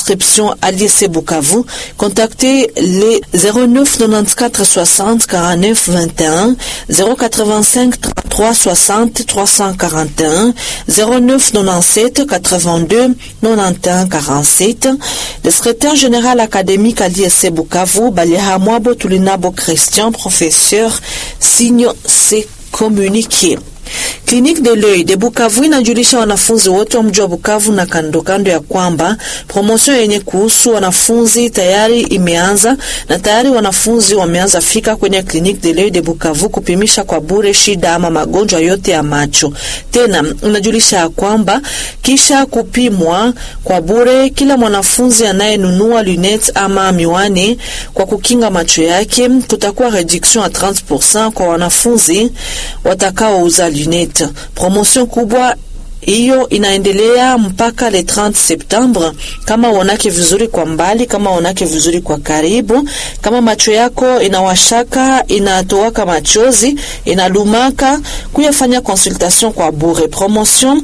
d'inscription à l'IEC Bukavu, contactez les 09 94 60 49 21, 085 33 60 341, 09 97 82 91 47. Le secrétaire général académique à l'IEC Bukavu, Baliha Mwabo Tulinabo Christian, professeur, signe ses communiqués. Clinique de l'œil de Bukavu inajulisha wanafunzi wote wa mji wa Bukavu na kando kando ya kwamba promotion yenye kuhusu wanafunzi tayari imeanza na tayari wanafunzi wameanza fika kwenye Clinique de l'œil de Bukavu kupimisha kwa bure shida ama magonjwa yote ya macho. Tena inajulisha kwamba kisha kupimwa kwa bure kila mwanafunzi anayenunua lunettes ama miwani kwa kukinga macho yake kutakuwa reduction ya 30% kwa wanafunzi watakaouza lunettes. Promotion kubwa hiyo inaendelea mpaka le 30 Septembre. Kama uonake vizuri kwa mbali, kama uonake vizuri kwa karibu, kama macho yako inawashaka, inatoaka machozi, inalumaka, kuyafanya consultation kwa bure. Promotion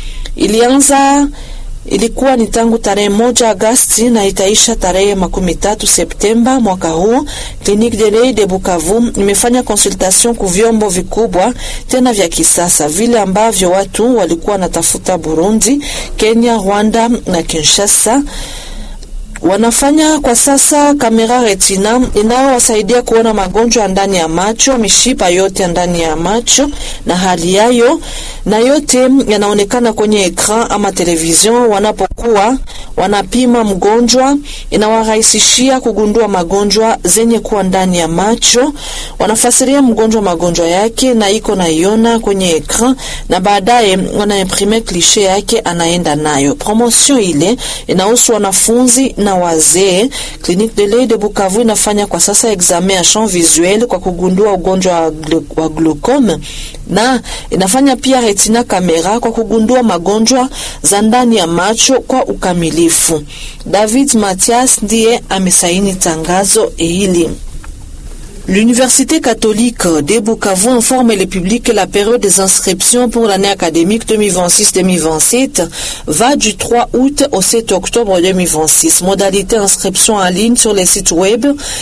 ilikuwa ni tangu tarehe 1 Agosti na itaisha tarehe 13 Septemba mwaka huu. Clinique de l'œil de Bukavu imefanya consultation ku vyombo vikubwa tena vya kisasa vile ambavyo watu walikuwa wanatafuta Burundi, Kenya, Rwanda na Kinshasa. Wanafanya kwa sasa kamera retina inayowasaidia kuona magonjwa ndani ya macho, mishipa yote ndani ya macho na hali yayo, na yote yanaonekana kwenye ekran ama television. Wanapokuwa wanapima mgonjwa, inawarahisishia kugundua magonjwa zenye kuwa ndani ya macho. Wanafasiria mgonjwa magonjwa yake na iko na iona kwenye ekran, na baadaye wanaimprime cliché yake anaenda nayo. Promotion ile inahusu wanafunzi na wazee. Clinique de l'œil de Bukavu inafanya kwa sasa examen à champ visuel kwa kugundua ugonjwa wa glaucome, na inafanya pia retina kamera kwa kugundua magonjwa za ndani ya macho kwa ukamilifu. David Mathias ndiye amesaini tangazo hili. L'Université catholique de Bukavu informe le public que la période des inscriptions pour l'année académique 2026-2027 va du 3 août au 7 octobre 2026. Modalité inscription en ligne sur le site web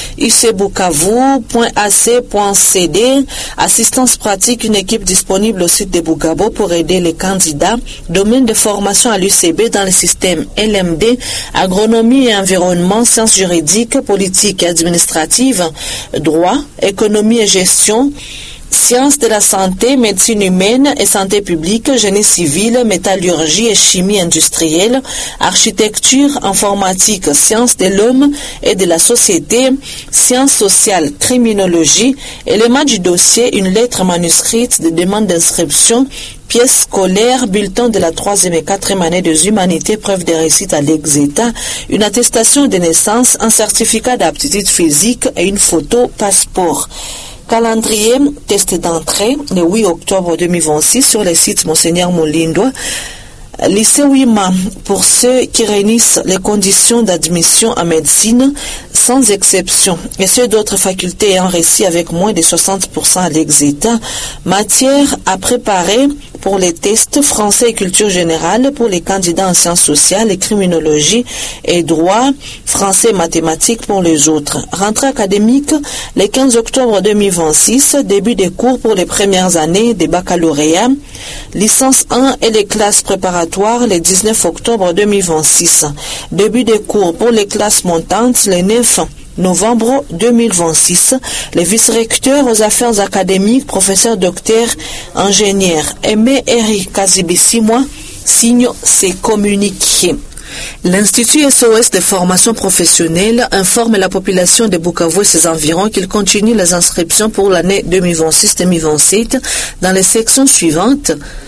icbukavu.ac.cd. Assistance pratique, une équipe disponible au site de Bugabo pour aider les candidats. Domaine de formation à l'UCB dans le système LMD, agronomie et environnement, sciences juridiques, politique et administrative, droit, économie et gestion, sciences de la santé, médecine humaine et santé publique, génie civil, métallurgie et chimie industrielle, architecture, informatique, sciences de l'homme et de la société, sciences sociales, criminologie, éléments du dossier, une lettre manuscrite de demande d'inscription, pièces scolaires, bulletin de la 3e et 4e année des humanités, preuve de réussite à l'exétat, une attestation de naissance, un certificat d'aptitude physique et une photo passeport. Calendrier, test d'entrée, le 8 octobre 2026 sur le site Monseigneur Moulindo. Lycée Wima, pour ceux qui réunissent les conditions d'admission en médecine, sans exception, et ceux d'autres facultés ayant réussi avec moins de 60% à l'exétat. Matière à préparer pour les tests français et culture générale pour les candidats en sciences sociales et criminologie et droit, français et mathématiques pour les autres. Rentrée académique, le 15 octobre 2026, début des cours pour les premières années des baccalauréats, licence 1 et les classes préparatoires le 19 octobre 2026. Début des cours pour les classes montantes le 9 novembre 2026. Le vice-recteur aux affaires académiques, professeur docteur ingénieur Aimé Eric Kazibissimwa, signe ses communiqués. L'Institut SOS de formation professionnelle informe la population de Bukavu et ses environs qu'il continue les inscriptions pour l'année 2026-2027 dans les sections suivantes.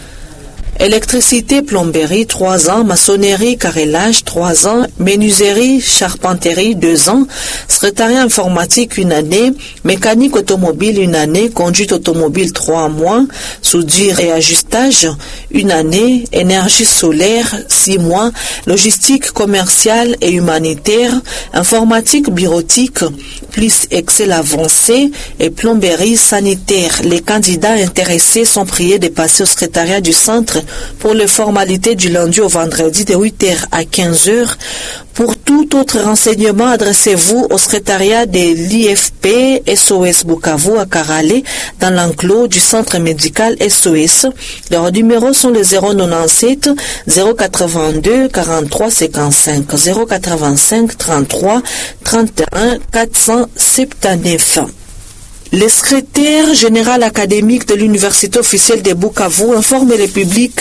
Électricité, plomberie, 3 ans, maçonnerie, carrelage, 3 ans, menuiserie, charpenterie, 2 ans, secrétariat informatique, 1 année, mécanique automobile, 1 année, conduite automobile, 3 mois, soudure et ajustage, 1 année, énergie solaire, 6 mois, logistique commerciale et humanitaire, informatique bureautique, plus Excel avancé et plomberie sanitaire. Les candidats intéressés sont priés de passer au secrétariat du centre pour les formalités du lundi au vendredi de 8h à 15h. Pour tout autre renseignement, adressez-vous au secrétariat de l'IFP SOS Bukavu à Karale, dans l'enclos du centre médical SOS. Leurs numéros sont les 097 082 43 55 085 33 31 479. Le secrétaire général académique de l'Université officielle de Bukavu informe les publics,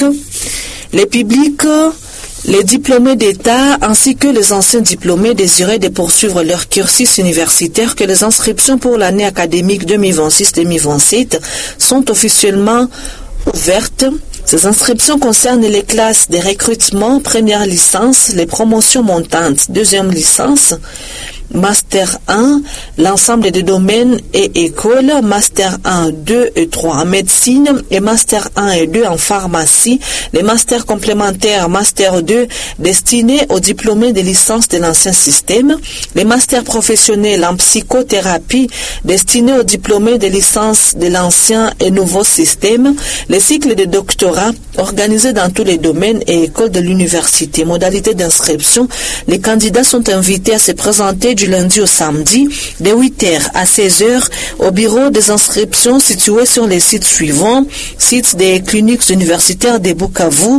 les diplômés d'État ainsi que les anciens diplômés désirés de poursuivre leur cursus universitaire que les inscriptions pour l'année académique 2026-2027 sont officiellement ouvertes. Ces inscriptions concernent les classes de recrutement, première licence, les promotions montantes, deuxième licence, Master 1, l'ensemble des domaines et écoles, Master 1, 2 et 3 en médecine et Master 1 et 2 en pharmacie, les masters complémentaires Master 2 destinés aux diplômés de licence de l'ancien système, les masters professionnels en psychothérapie destinés aux diplômés de licence de l'ancien et nouveau système, les cycles de doctorat organisés dans tous les domaines et écoles de l'université. Modalité d'inscription, les candidats sont invités à se présenter du lundi au samedi, de 8h à 16h, au bureau des inscriptions situé sur les sites suivants: site des cliniques universitaires de Bukavu,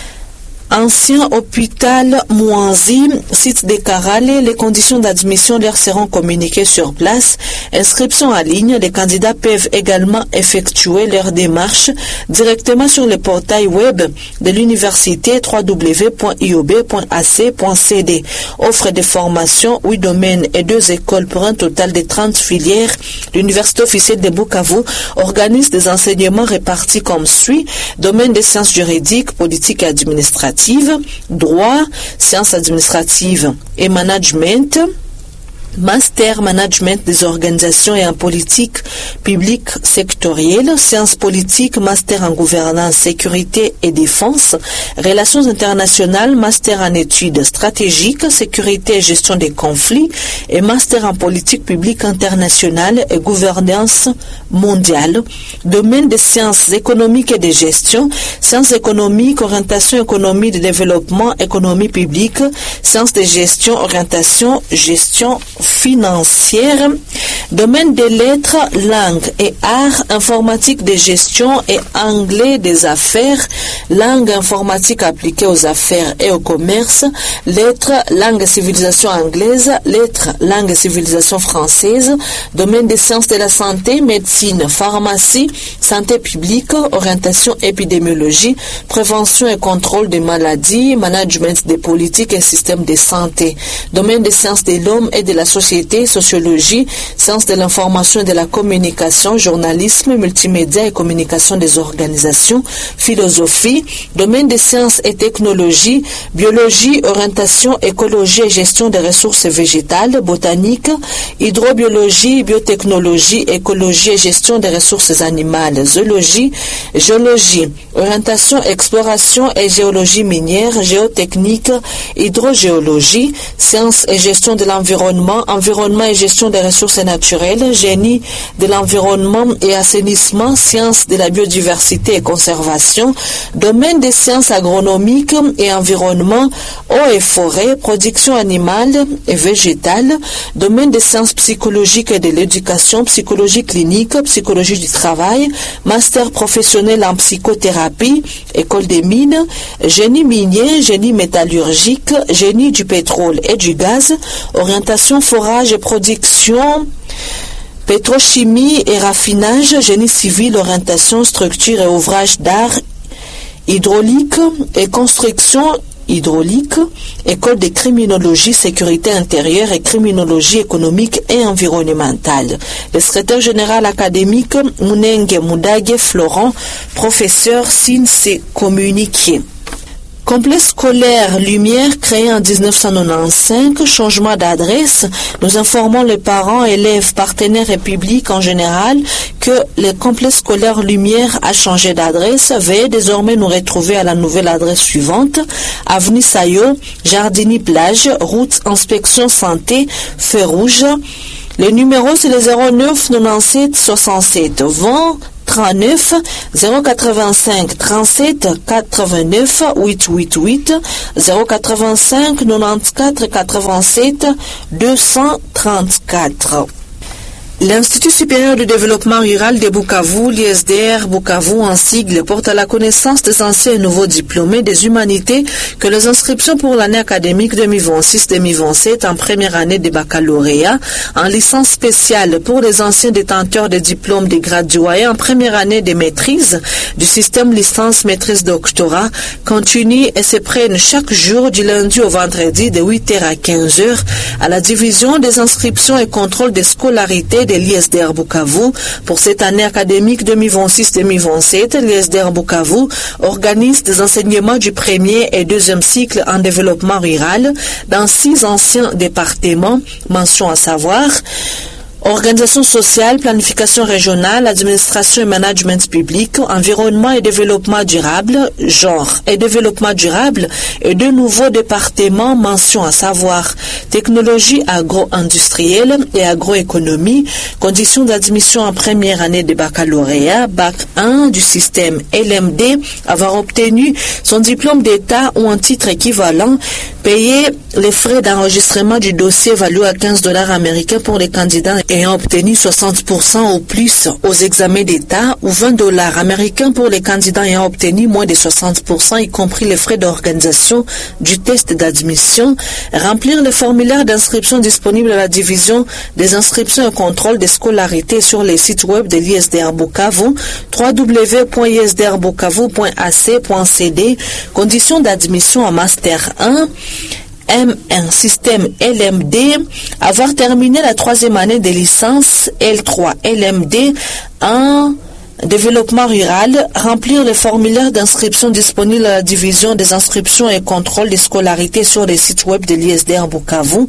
ancien hôpital Mouanzi, site de Karale. Les conditions d'admission leur seront communiquées sur place. Inscription en ligne. Les candidats peuvent également effectuer leur démarche directement sur le portail web de l'université www.iob.ac.cd. Offre de formation, 8 domaines et 2 écoles pour un total de 30 filières. L'Université officielle de Bukavu organise des enseignements répartis comme suit: domaine des sciences juridiques, politiques et administratives, droit, sciences administratives et management, Master Management des organisations et en politique publique sectorielle, sciences politiques, Master en gouvernance, sécurité et défense, relations internationales, Master en études stratégiques, sécurité et gestion des conflits et Master en politique publique internationale et gouvernance mondiale. Domaine des sciences économiques et de gestion, sciences économiques, orientation économie de développement, économie publique, sciences de gestion, orientation, gestion financière. Domaine des lettres, langue et arts, informatique de gestion et anglais des affaires, langue informatique appliquée aux affaires et au commerce, lettres, langue et civilisation anglaise, lettres, langue et civilisation française. Domaine des sciences de la santé, médecine, pharmacie, santé publique, orientation épidémiologie, prévention et contrôle des maladies, management des politiques et systèmes de santé. Domaine des sciences de l'homme et de la société, sociologie, sciences de l'information et de la communication, journalisme, multimédia et communication des organisations, philosophie. Domaine des sciences et technologies, biologie, orientation, écologie et gestion des ressources végétales, botanique, hydrobiologie, biotechnologie, écologie et gestion des ressources animales, zoologie, géologie, orientation, exploration et géologie minière, géotechnique, hydrogéologie, sciences et gestion de l'environnement, environnement et gestion des ressources naturelles, génie de l'environnement et assainissement, sciences de la biodiversité et conservation, domaine des sciences agronomiques et environnement, eau et forêt, production animale et végétale, domaine des sciences psychologiques et de l'éducation, psychologie clinique, psychologie du travail, master professionnel en psychothérapie, école des mines, génie minier, génie métallurgique, génie du pétrole et du gaz, orientation forage et production, pétrochimie et raffinage, génie civil, orientation, structure et ouvrage d'art, hydraulique et construction hydraulique, école de criminologie, sécurité intérieure et criminologie économique et environnementale. Le secrétaire général académique Munenge Mudage Florent, professeur, signe ses communiqués. Complexe scolaire Lumière créé en 1995, changement d'adresse. Nous informons les parents, élèves, partenaires et publics en général que le complexe scolaire Lumière a changé d'adresse. Veuillez désormais nous retrouver à la nouvelle adresse suivante: avenue Sayo, Jardini Plage, route inspection santé, feu rouge. Le numéro c'est le 09 97 67 20 39 085 37 89 888 085 94 87 234. L'Institut supérieur de développement rural de Bukavu, l'ISDR Bukavu en sigle, porte à la connaissance des anciens et nouveaux diplômés des humanités que les inscriptions pour l'année académique 2026-2027 en première année de baccalauréat, en licence spéciale pour les anciens détenteurs de diplômes de graduats et en première année de maîtrise du système licence maîtrise doctorat continuent et se prennent chaque jour du lundi au vendredi de 8h à 15h à la division des inscriptions et contrôle des scolarités de l'ISDR Bukavu. Pour cette année académique 2026-2027, l'ISDR Bukavu organise des enseignements du premier et deuxième cycle en développement rural dans 6 anciens départements, mention à savoir organisation sociale, planification régionale, administration et management public, environnement et développement durable, genre et développement durable, et 2 nouveaux départements, mention à savoir technologie agro-industrielle et agroéconomie, conditions d'admission en première année de baccalauréat, bac 1 du système LMD, avoir obtenu son diplôme d'État ou un titre équivalent, payer les frais d'enregistrement du dossier valu à $15 américains pour les candidats ayant obtenu 60% ou plus aux examens d'État ou $20 américains pour les candidats ayant obtenu moins de 60%, y compris les frais d'organisation du test d'admission, remplir le formulaire d'inscription disponible à la division des inscriptions et contrôle des scolarités sur les sites web de l'ISDR Bukavu, www.isdrbukavu.ac.cd, conditions d'admission en Master 1, M1 système LMD, avoir terminé la 3e année de licence L3 LMD en développement rural, remplir le formulaire d'inscription disponible à la division des inscriptions et contrôle des scolarités sur les sites web de l'ISDR Bukavu,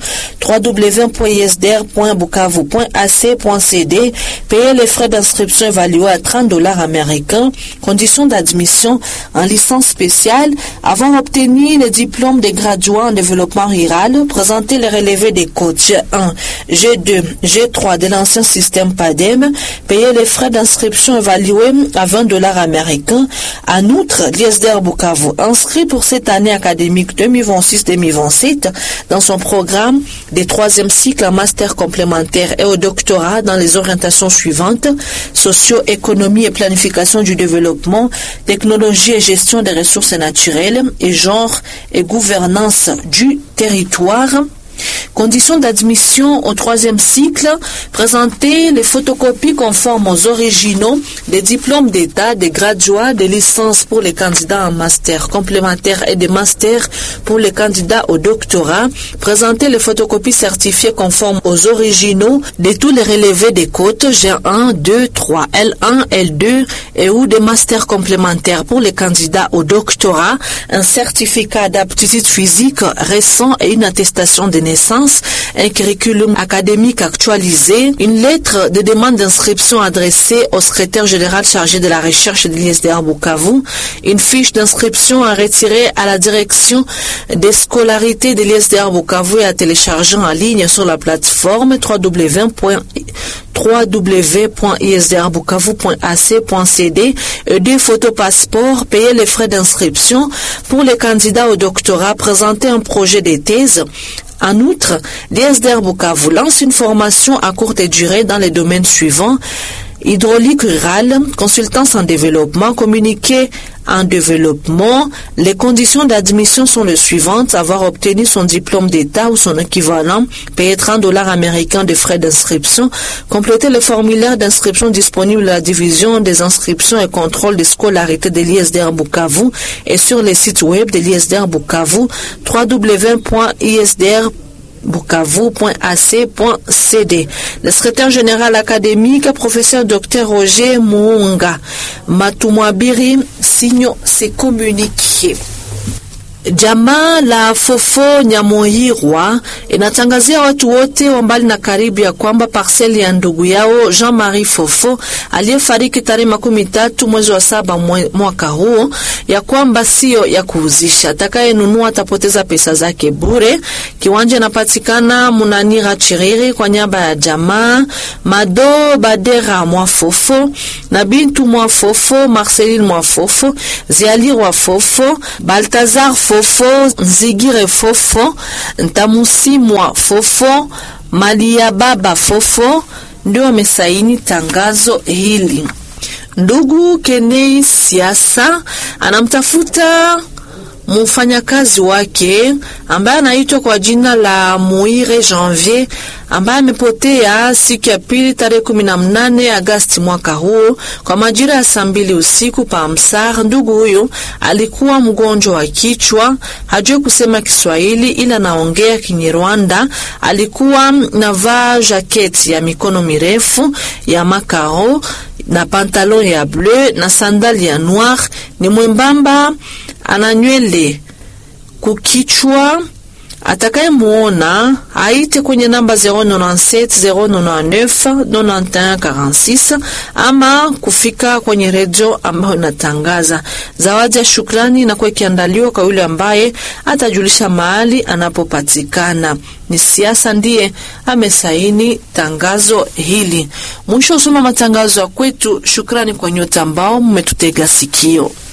www.isdr.bukavu.ac.cd, payer les frais d'inscription évalués à $30 américains, conditions d'admission en licence spéciale, avoir obtenu le diplôme de graduat en développement rural, présenter le relevé des codes G1, G2, G3 de l'ancien système PADEM, payer les frais d'inscription évalués à $20 américains. En outre, l'ISDR Bukavu inscrit pour cette année académique 2026-2027 dans son programme des 3e cycles en master complémentaire et au doctorat dans les orientations suivantes: socio-économie et planification du développement, technologie et gestion des ressources naturelles et genre et gouvernance du territoire. Conditions d'admission au 3e cycle, présenter les photocopies conformes aux originaux des diplômes d'État, des graduats, des licences pour les candidats en master complémentaire et des masters pour les candidats au doctorat, présenter les photocopies certifiées conformes aux originaux de tous les relevés des cotes G1, 2, 3, L1, L2 et ou des masters complémentaires pour les candidats au doctorat, un certificat d'aptitude physique récent et une attestation de naissance, un curriculum académique actualisé, une lettre de demande d'inscription adressée au secrétaire général chargé de la recherche de l'ISDR Bukavu, une fiche d'inscription à retirer à la direction des scolarités de l'ISDR Bukavu et à télécharger en ligne sur la plateforme www.isdrbukavu.ac.cd, et 2 photos passeports, payer les frais d'inscription pour les candidats au doctorat, présenter un projet de thèse. En outre, l'ISDR Bukavu lance une formation à courte durée dans les domaines suivants: hydraulique rurale, consultance en développement, communiqué en développement. Les conditions d'admission sont les suivantes: avoir obtenu son diplôme d'État ou son équivalent, payer $30 américains de frais d'inscription, compléter le formulaire d'inscription disponible à la division des inscriptions et contrôle des scolarités de l'ISDR Bukavu et sur les sites web de l'ISDR Bukavu, www.isdrbukavu.ac.cd. Le secrétaire général académique, professeur Dr Roger Muunga Matumwabiri, signe ses communiqués. Jamaa la Fofo Nyamohirwa inatangazia watu wote wa mbali na karibu ya kwamba parcelle ya ndugu yao Jean-Marie Fofo aliyefariki tarehe 13 mwezi wa 7 mwaka huu ya kwamba sio ya kuuzisha. Atakayenunua atapoteza pesa zake bure. Kiwanja inapatikana Munanira Chiriri kwa niaba ya jamaa Mado Badera Mwafofo na Bintu Mwafofo, Marceline Mwafofo, Ziali Mwafofo, Baltazar Fofo, Nzigire Fofo, Ntamusi Mwafofo, Malia Baba Fofo ndio wamesaini tangazo hili. Ndugu Kenei Siasa anamtafuta mfanyakazi wake ambaye anaitwa kwa jina la Muire Janvier ambaye amepotea siku ya pili tarehe 18 Agosti mwaka huu kwa majira ya 2 usiku pa Msar. Ndugu huyo alikuwa mgonjwa wa kichwa, hajui kusema Kiswahili ila naongea Kinyarwanda. Alikuwa navaa jaketi ya mikono mirefu ya makao na pantalon ya bleu na sandali ya noir. Ni mwembamba, ana nywele kukichwa. Atakaye muona aite kwenye namba 097 099 9146 ama kufika kwenye redio ambayo inatangaza. Zawadi ya shukrani na kwa kiandaliwa kwa yule ambaye atajulisha mahali anapopatikana. Ni Siasa ndiye amesaini tangazo hili. Mwisho usoma matangazo ya kwetu. Shukrani kwa nyote ambao mmetutega sikio.